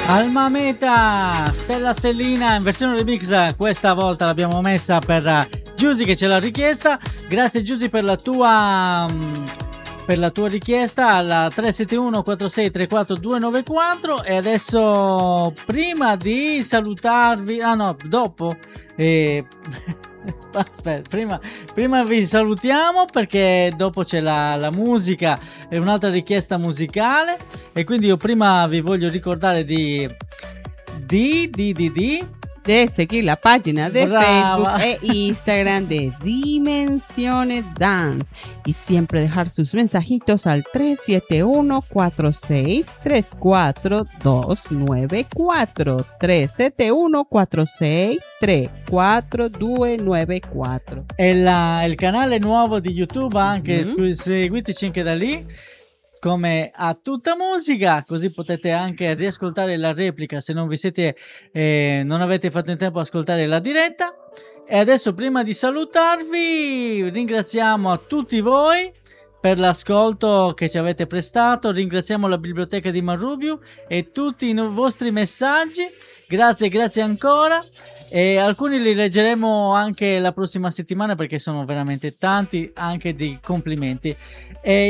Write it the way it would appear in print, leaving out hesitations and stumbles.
Alma Meta, Stella Stellina in versione remix, questa volta l'abbiamo messa per Giusy che ce l'ha richiesta. Grazie Giusy per la tua richiesta alla 371 46 34 294. E adesso, prima di salutarvi, dopo aspetta, prima vi salutiamo perché dopo c'è la musica e un'altra richiesta musicale, e quindi io prima vi voglio ricordare di seguir la página de Brava. Facebook e Instagram de Dimensiones Dance y siempre dejar sus mensajitos al 371-4634-294 371-4634-294. è il canale nuovo di YouTube, anche seguiteci anche da lì come A Tutta Musica, così potete anche riascoltare la replica se non vi siete non avete fatto in tempo ad ascoltare la diretta. E adesso, prima di salutarvi, ringraziamo a tutti voi per l'ascolto che ci avete prestato, ringraziamo la biblioteca di Manrubiu e tutti i vostri messaggi. Grazie ancora, e alcuni li leggeremo anche la prossima settimana perché sono veramente tanti, anche di complimenti. E